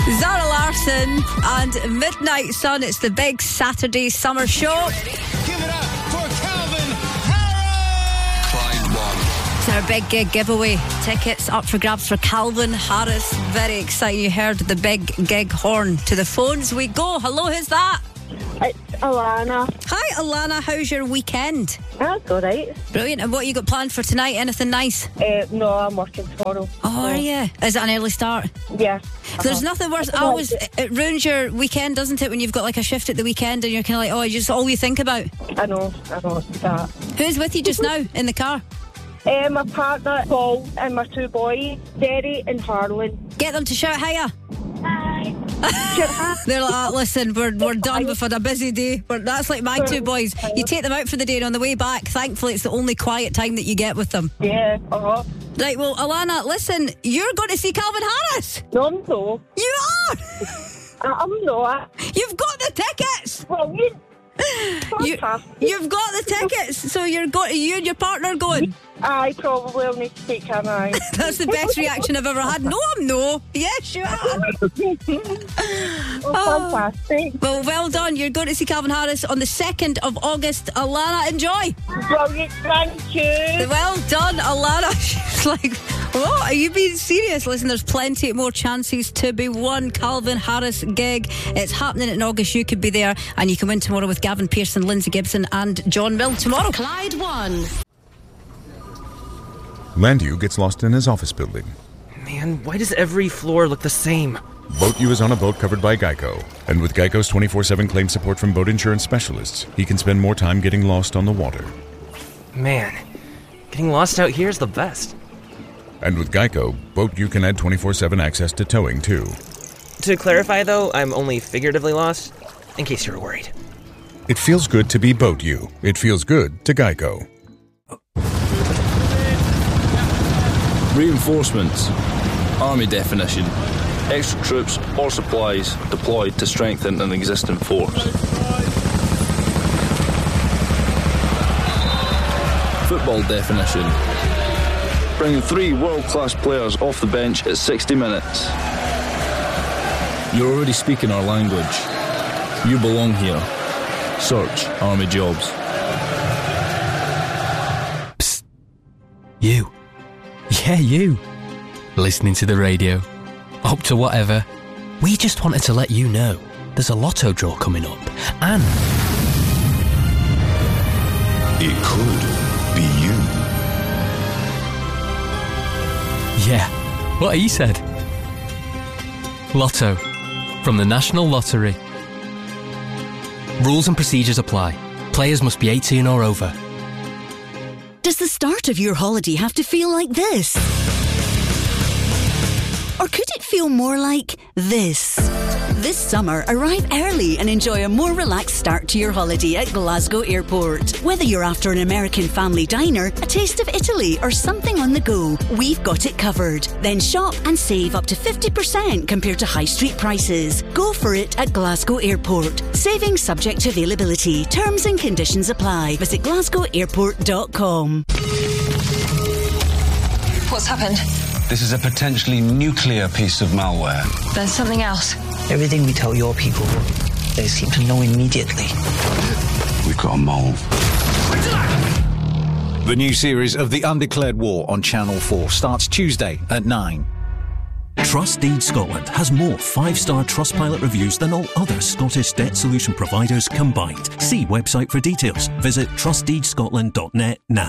Zara Larsson and Midnight Sun. It's the big Saturday summer show. Give it up for Calvin Harris! Clyde One. It's our big gig giveaway. Tickets up for grabs for Calvin Harris. Very exciting. You heard the big gig horn. To the phones we go. Hello, who's that? It's Alana. Hi, Alana. How's your weekend? That's all right. Brilliant. And what you got planned for tonight? Anything nice? No, I'm working tomorrow. Oh, are you? Is it an early start? Yeah. There's nothing worse. It ruins your weekend, doesn't it, when you've got like a shift at the weekend and you're kind of like, oh, just all you think about. I know it's that. Who's with you just now in the car? My partner, Paul, and my two boys, Derry and Harlan. Get them to shout hiya. Hi. They're like, listen, we're done. We've had a busy day. That's like my two boys. You take them out for the day, and on the way back, thankfully, it's the only quiet time that you get with them. Yeah, Right, well, Alana, listen, you're going to see Calvin Harris. No, I'm not. You are. I'm not. You've got the tickets. Brilliant. You've got the tickets, so you and your partner going. I probably will need to take him out. That's the best reaction I've ever had. No, I'm no. Yes, you are. Fantastic. Well done. You're going to see Calvin Harris on the 2nd of August. Alana, enjoy. Brilliant, thank you. Well done, Alana. She's like, what? Are you being serious? Listen, there's plenty more chances to be won. Calvin Harris gig. It's happening in August. You could be there, and you can win tomorrow with Gavin Pearson, Lindsay Gibson and John Mill tomorrow. Clyde One. Landew gets lost in his office building. Man, why does every floor look the same? Boat U is on a boat covered by Geico. And with Geico's 24/7 claim support from boat insurance specialists, he can spend more time getting lost on the water. Man, getting lost out here is the best. And with Geico, Boat U can add 24/7 access to towing, too. To clarify, though, I'm only figuratively lost, in case you were worried. It feels good to be Boat U. It feels good to Geico. Reinforcements. Army definition. Extra troops or supplies deployed to strengthen an existing force. Football definition. Bringing 3 world-class players off the bench at 60 minutes. You're already speaking our language. You belong here. Search Army Jobs. Psst. You. Yeah, you. Listening to the radio. Up to whatever. We just wanted to let you know there's a lotto draw coming up. And It could be you. yeah, what he said. Lotto. From the National Lottery. Rules and procedures apply. Players must be 18 or over. Does the start of your holiday have to feel like this? Or could it feel more like this? This summer, arrive early and enjoy a more relaxed start to your holiday at Glasgow Airport. Whether you're after an American family diner, a taste of Italy, or something on the go, we've got it covered. Then shop and save up to 50% compared to high street prices. Go for it at Glasgow Airport. Saving subject to availability. Terms and conditions apply. Visit glasgowairport.com. What's happened? This is a potentially nuclear piece of malware. There's something else. Everything we tell your people, they seem to know immediately. We've got a mole. The new series of The Undeclared War on Channel 4 starts Tuesday at 9. Trustdeed Scotland has more 5-star Trustpilot reviews than all other Scottish debt solution providers combined. See website for details. Visit trustdeedscotland.net now.